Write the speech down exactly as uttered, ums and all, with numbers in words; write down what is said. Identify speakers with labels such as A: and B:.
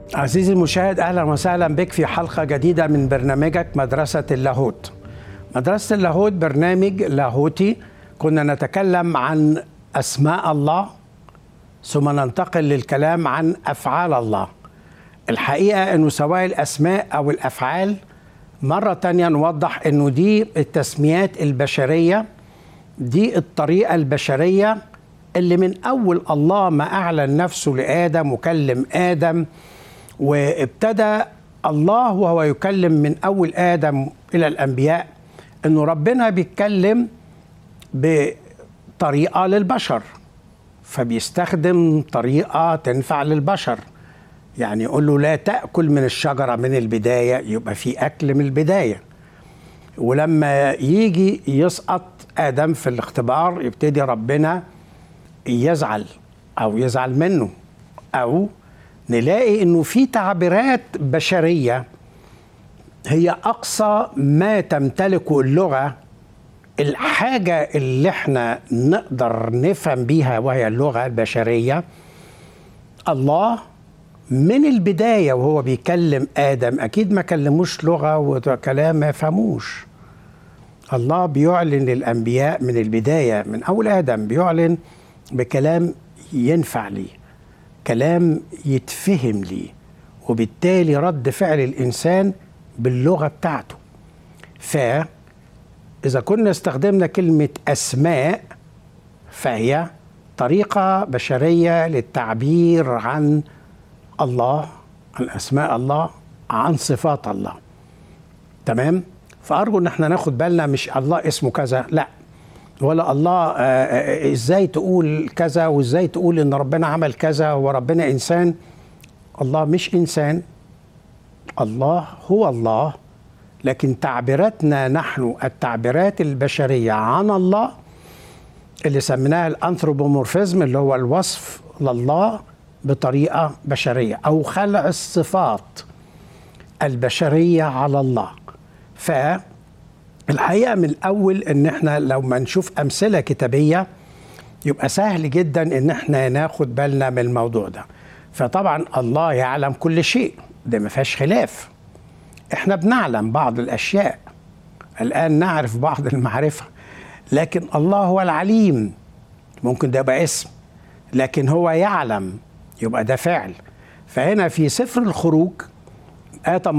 A: عزيزي المشاهد، أهلا وسهلا بك في حلقة جديدة من برنامجك مدرسة اللاهوت. مدرسة اللاهوت برنامج لاهوتي كنا نتكلم عن أسماء الله ثم ننتقل للكلام عن أفعال الله. الحقيقة أنه سواء الأسماء أو الأفعال مرة تانية نوضح أنه دي التسميات البشرية، دي الطريقة البشرية اللي من أول الله ما أعلن نفسه لآدم وكلم آدم، وابتدى الله وهو يكلم من أول آدم إلى الأنبياء أنه ربنا بيتكلم بطريقة للبشر، فبيستخدم طريقة تنفع للبشر. يعني يقول له لا تأكل من الشجرة من البداية، يبقى في أكل من البداية. ولما يجي يسقط آدم في الاختبار يبتدي ربنا يزعل أو يزعل منه، أو نلاقي إنه في تعبيرات بشرية هي أقصى ما تمتلكه اللغة، الحاجة اللي احنا نقدر نفهم بيها وهي اللغة البشرية. الله من البداية وهو بيكلم آدم أكيد ما كلموش لغة وكلام ما يفهموش. الله بيعلن للأنبياء من البداية، من أول آدم بيعلن بكلام ينفع لي، كلام يتفهم لي، وبالتالي رد فعل الإنسان باللغة بتاعته. فإذا كنا استخدمنا كلمة أسماء فهي طريقة بشرية للتعبير عن الله، عن أسماء الله، عن صفات الله. تمام؟ فأرجو إن احنا ناخد بالنا، مش الله اسمه كذا، لا، ولا الله آه ازاي تقول كذا وازاي تقول ان ربنا عمل كذا وربنا انسان. الله مش انسان، الله هو الله، لكن تعبيراتنا نحن التعبيرات البشرية عن الله اللي سميناها الانثروبومورفيزم، اللي هو الوصف لله بطريقة بشرية أو خلع الصفات البشرية على الله. فالحقيقة من الأول إن احنا لو ما نشوف أمثلة كتابية يبقى سهل جدا إن احنا ناخد بالنا من الموضوع ده. فطبعا الله يعلم كل شيء، ده ما فيهاش خلاف. احنا بنعلم بعض الأشياء الآن، نعرف بعض المعرفة، لكن الله هو العليم. ممكن ده يبقى اسم، لكن هو يعلم يبقى ده فعل. فهنا في سفر الخروج آتى